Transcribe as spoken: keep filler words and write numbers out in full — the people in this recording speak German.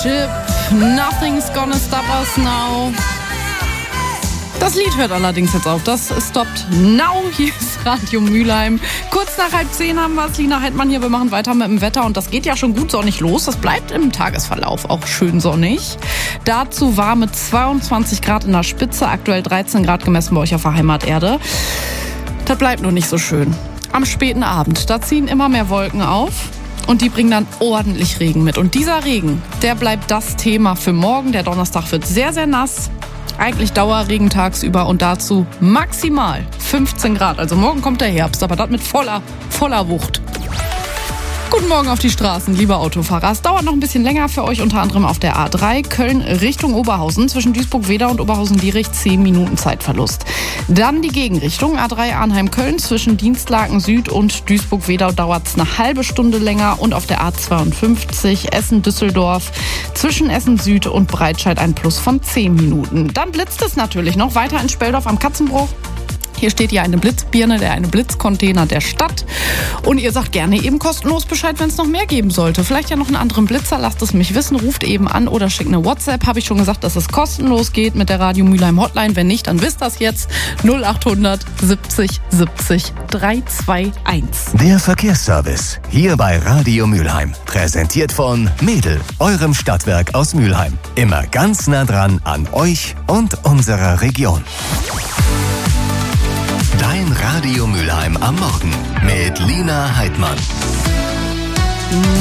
Chip, Nothing's Gonna Stop Us Now. Das Lied hört allerdings jetzt auf. Das stoppt now. Hier ist Radio Mülheim. Kurz nach halb zehn haben wir es. Lina Heidmann hier. Wir machen weiter mit dem Wetter. Und das geht ja schon gut sonnig los. Das bleibt im Tagesverlauf auch schön sonnig. Dazu warme zweiundzwanzig Grad in der Spitze. Aktuell dreizehn Grad gemessen bei euch auf der Heimaterde. Das bleibt nur nicht so schön. Am späten Abend, da ziehen immer mehr Wolken auf. Und die bringen dann ordentlich Regen mit. Und dieser Regen, der bleibt das Thema für morgen. Der Donnerstag wird sehr, sehr nass. Eigentlich Dauerregen tagsüber und dazu maximal fünfzehn Grad. Also morgen kommt der Herbst, aber das mit voller, voller Wucht. Guten Morgen auf die Straßen, liebe Autofahrer. Es dauert noch ein bisschen länger für euch, unter anderem auf der A drei Köln Richtung Oberhausen. Zwischen Duisburg-Wedau und Oberhausen-Lierich zehn Minuten Zeitverlust. Dann die Gegenrichtung A drei Arnheim-Köln. Zwischen Dienstlaken Süd und Duisburg-Wedau dauert es eine halbe Stunde länger. Und auf der A zweiundfünfzig Essen-Düsseldorf zwischen Essen Süd und Breitscheid ein Plus von zehn Minuten. Dann blitzt es natürlich noch weiter in Speldorf am Katzenbruch. Hier steht ja eine Blitzbirne, der eine Blitzcontainer der Stadt. Und ihr sagt gerne eben kostenlos Bescheid, wenn es noch mehr geben sollte. Vielleicht ja noch einen anderen Blitzer, lasst es mich wissen, ruft eben an oder schickt eine WhatsApp. Habe ich schon gesagt, dass es kostenlos geht mit der Radio Mülheim Hotline. Wenn nicht, dann wisst das jetzt. null achthundert siebzig siebzig dreihunderteinundzwanzig. Der Verkehrsservice hier bei Radio Mülheim. Präsentiert von Mädel, eurem Stadtwerk aus Mülheim. Immer ganz nah dran an euch und unserer Region. Dein Radio Mülheim am Morgen mit Lina Heidmann.